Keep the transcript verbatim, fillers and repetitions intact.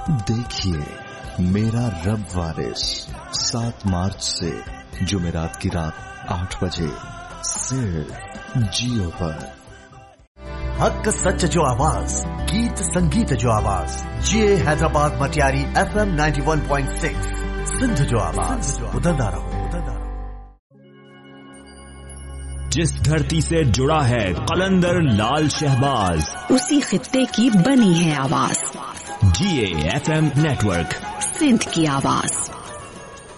देखिए मेरा रब वारिस सात मार्च से जुमेरात की रात आठ बजे सिर्फ जियो पर। हक सच जो आवाज, गीत संगीत जो आवाज, जिए Hyderabad Matiari F M ninety one point six Sindh जो आवाज, उदंदा रहो। जिस धरती से जुड़ा है कलंदर लाल शहबाज, उसी खित्ते की बनी है आवाज। जिए एफ एम नेटवर्क, सिंध की आवाज।